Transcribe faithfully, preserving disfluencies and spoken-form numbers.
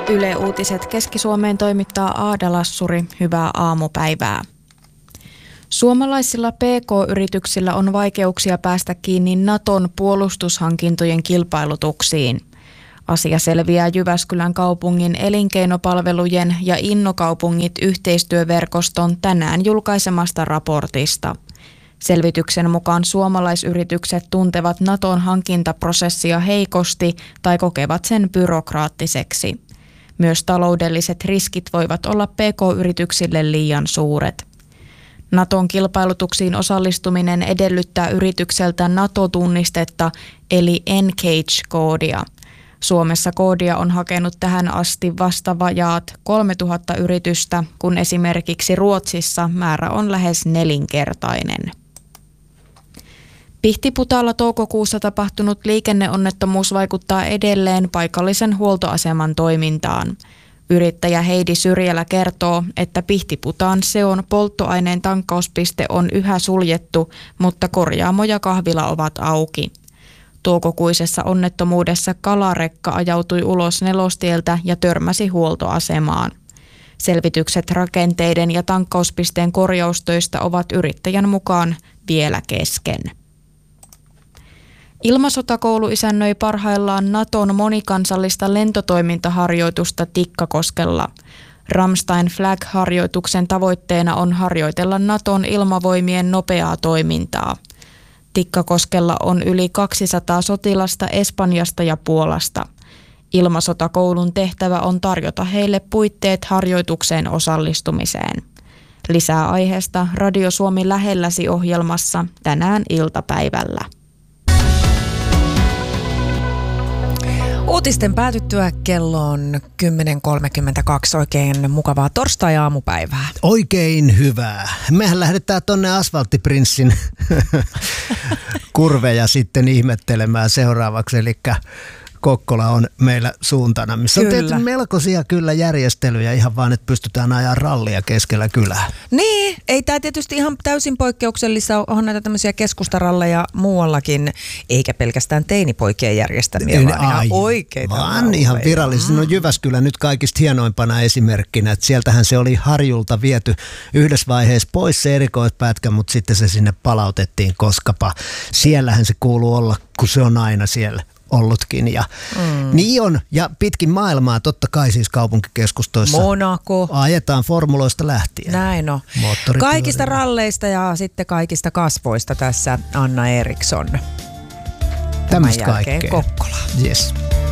Yle Uutiset Keski-Suomeen toimittaa Aada Lassuri. Hyvää aamupäivää. Suomalaisilla P K-yrityksillä on vaikeuksia päästä kiinni Naton puolustushankintojen kilpailutuksiin. Asia selviää Jyväskylän kaupungin elinkeinopalvelujen ja Innokaupungit yhteistyöverkoston tänään julkaisemasta raportista. Selvityksen mukaan suomalaisyritykset tuntevat Naton hankintaprosessia heikosti tai kokevat sen byrokraattiseksi. Myös taloudelliset riskit voivat olla P K-yrityksille liian suuret. Naton kilpailutuksiin osallistuminen edellyttää yritykseltä NATO-tunnistetta eli N-Cage-koodia. Suomessa koodia on hakenut tähän asti vasta vajaat kolmetuhatta yritystä, kun esimerkiksi Ruotsissa määrä on lähes nelinkertainen. Pihtiputaalla toukokuussa tapahtunut liikenneonnettomuus vaikuttaa edelleen paikallisen huoltoaseman toimintaan. Yrittäjä Heidi Syrjälä kertoo, että Pihtiputaan Seon polttoaineen tankkauspiste on yhä suljettu, mutta korjaamo ja kahvila ovat auki. Toukokuisessa onnettomuudessa kalarekka ajautui ulos Nelostieltä ja törmäsi huoltoasemaan. Selvitykset rakenteiden ja tankkauspisteen korjaustöistä ovat yrittäjän mukaan vielä kesken. Ilmasotakoulu isännöi parhaillaan Naton monikansallista lentotoimintaharjoitusta Tikkakoskella. Ramstein Flag-harjoituksen tavoitteena on harjoitella Naton ilmavoimien nopeaa toimintaa. Tikkakoskella on yli kaksisataa sotilasta Espanjasta ja Puolasta. Ilmasotakoulun tehtävä on tarjota heille puitteet harjoitukseen osallistumiseen. Lisää aiheesta Radio Suomi lähelläsi -ohjelmassa tänään iltapäivällä. Uutisten päätyttyä kello on kymmenen kolmekymmentäkaksi. Oikein mukavaa torstai-aamupäivää. Oikein hyvää. Mehän lähdetään tonne Asfalttiprinssin kurveja sitten ihmettelemään seuraavaksi. Eli Kokkola on meillä suuntana, missä kyllä on tehty melkoisia kyllä järjestelyjä ihan vaan, että pystytään ajaa rallia keskellä kylää. Niin, ei tämä tietysti ihan täysin poikkeuksellista, on näitä tämmöisiä keskustaralleja muuallakin, eikä pelkästään teinipoikien järjestämiä, vaan ihan oikeita. Vaan ihan virallisesti. No Jyväskylä nyt kaikista hienoimpana esimerkkinä, että sieltähän se oli Harjulta viety yhdessä vaiheessa pois se erikoispätkä, mutta sitten se sinne palautettiin, koskapa siellähän se kuuluu olla, kun se on aina siellä ollutkin. Ja mm. Niin on. Ja pitkin maailmaa totta kai siis kaupunkikeskustoissa Monaco ajetaan formuloista lähtien. Näin on. Kaikista ralleista ja sitten kaikista kasvoista tässä Anna Eriksson. Tämmöistä kaikkea. Kokkola. Yes.